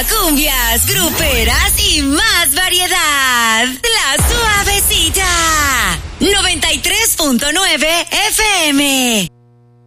cumbias, gruperas y más variedad. La Suavecita. 93.9 FM.